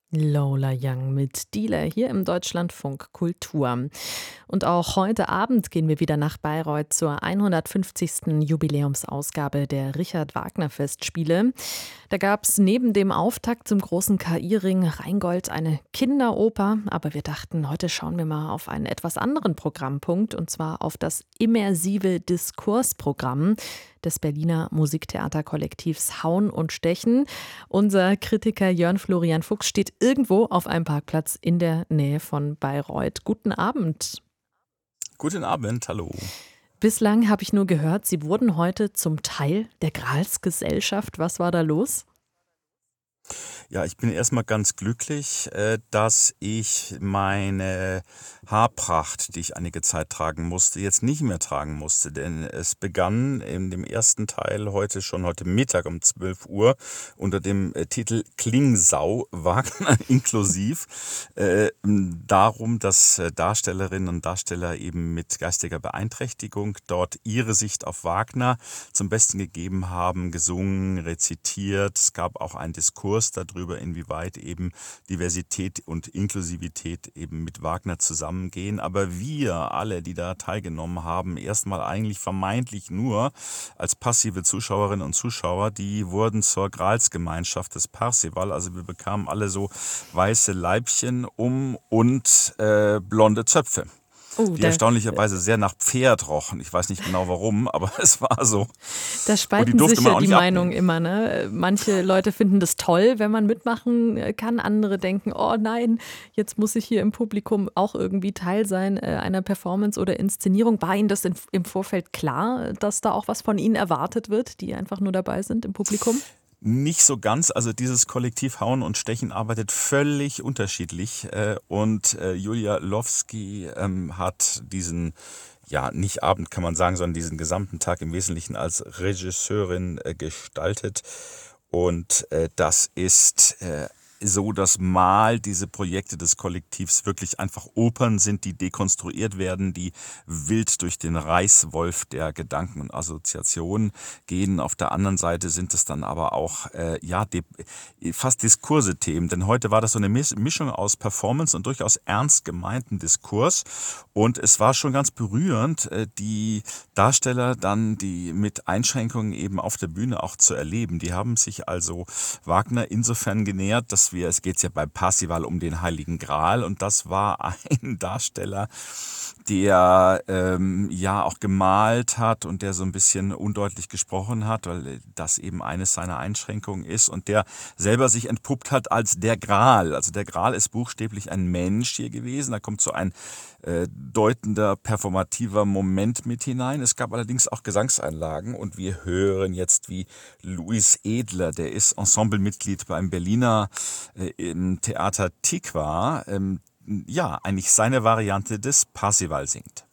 Lola Young mit Dealer hier im Deutschlandfunk Kultur. Und auch heute Abend gehen wir wieder nach Bayreuth zur 150. Jubiläumsausgabe der Richard Wagner Festspiele. Da gab es neben dem Auftakt zum großen KI-Ring Rheingold eine Kinderoper, aber wir dachten, heute schauen wir mal auf einen etwas anderen Programmpunkt, und zwar auf das immersive Diskursprogramm des Berliner Musiktheaterkollektivs Hauen und Stechen. Unser Kritiker Jörn Florian Fuchs steht irgendwo auf einem Parkplatz in der Nähe von Bayreuth. Guten Abend. Guten Abend, hallo. Bislang habe ich nur gehört, Sie wurden heute zum Teil der Gralsgesellschaft. Was war da los? Ja, ich bin erstmal ganz glücklich, dass ich meine Haarpracht, die ich einige Zeit tragen musste, jetzt nicht mehr tragen musste. Denn es begann in dem ersten Teil heute Mittag um 12 Uhr unter dem Titel Klingsau, Wagner inklusiv, darum, dass Darstellerinnen und Darsteller eben mit geistiger Beeinträchtigung dort ihre Sicht auf Wagner zum Besten gegeben haben, gesungen, rezitiert. Es gab auch einen Diskurs darüber, inwieweit eben Diversität und Inklusivität eben mit Wagner zusammengehen. Aber wir alle, die da teilgenommen haben, erstmal eigentlich vermeintlich nur als passive Zuschauerinnen und Zuschauer, die wurden zur Gralsgemeinschaft des Parsival. Also wir bekamen alle so weiße Leibchen und blonde Zöpfe, Oh, die erstaunlicherweise sehr nach Pferd rochen. Ich weiß nicht genau warum, aber es war so. da Und die spalten durfte sich man ja auch die nicht Meinungen abnehmen. immer, ne? Manche Leute finden das toll, wenn man mitmachen kann. Andere denken, oh nein, jetzt muss ich hier im Publikum auch irgendwie Teil sein einer Performance oder Inszenierung. War Ihnen das im Vorfeld klar, dass da auch was von Ihnen erwartet wird, die einfach nur dabei sind im Publikum? Nicht so ganz. Also dieses Kollektiv Hauen und Stechen arbeitet völlig unterschiedlich. Und Julia Lowski hat diesen, ja, nicht Abend kann man sagen, sondern diesen gesamten Tag im Wesentlichen als Regisseurin gestaltet. Und das ist so, dass mal diese Projekte des Kollektivs wirklich einfach Opern sind, die dekonstruiert werden, die wild durch den Reißwolf der Gedanken und Assoziationen gehen. Auf der anderen Seite sind es dann aber auch fast Diskurse-Themen. Denn heute war das so eine Mischung aus Performance und durchaus ernst gemeinten Diskurs. Und es war schon ganz berührend, die Darsteller dann, die mit Einschränkungen eben auf der Bühne auch zu erleben. Die haben sich also Wagner insofern genähert, es geht ja beim Parsival um den Heiligen Gral, und das war ein Darsteller, der ja auch gemalt hat und der so ein bisschen undeutlich gesprochen hat, weil das eben eines seiner Einschränkungen ist, und der selber sich entpuppt hat als der Gral. Also der Gral ist buchstäblich ein Mensch hier gewesen. Da kommt so ein deutender, performativer Moment mit hinein. Es gab allerdings auch Gesangseinlagen, und wir hören jetzt, wie Luis Edler, der ist Ensemblemitglied beim Berliner im Theater Tikva, ja, eigentlich seine Variante des Parsival singt.